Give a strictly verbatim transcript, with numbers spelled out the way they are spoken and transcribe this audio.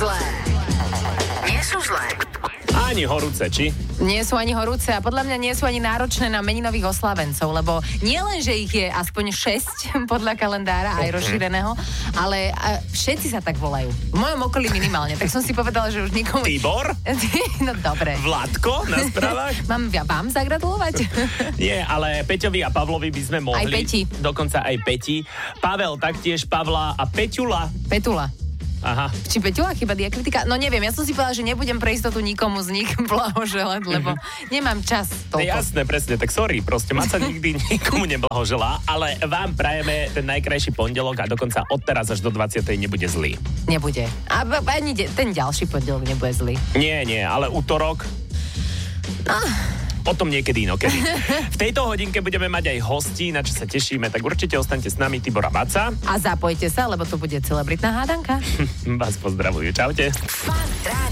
zlé. Nie sú zlé. Ani horúce, či? Nie sú ani horúce a podľa mňa nie sú ani náročné na meninových oslavencov, lebo nie len, že ich je aspoň šesť podľa kalendára aj rozšíreného, ale všetci sa tak volajú. V mojom okolí minimálne, tak som si povedala, že už nikomu... Tibor? No dobre. Vládko na správach? Mám ja vám zagratulovať? Nie, ale Peťovi a Pavlovi by sme mohli. Aj Peti. Dokonca aj Peti. Pavel taktiež, Pavla a Peťula. Petula. Aha. Či Peťula chyba diakritika? No neviem, ja som si povedala, že nebudem pre istotu nikomu z nich blahoželať, lebo nemám čas toľko. Jasné, presne, tak sorry, proste ma sa nikdy nikomu neblahoželá, ale vám prajeme ten najkrajší pondelok a dokonca od teraz až do dvadsiatej nebude zlý. Nebude. A ani de- ten ďalší pondelok nebude zlý. Nie, nie, ale útorok... Ah. Potom niekedy inokedy. V tejto hodinke budeme mať aj hostí, na čo sa tešíme, tak určite ostaňte s nami, Tibor a Maca. A zapojte sa, lebo to bude celebritná hádanka. Vás pozdravujú, čaute. Fan rádio.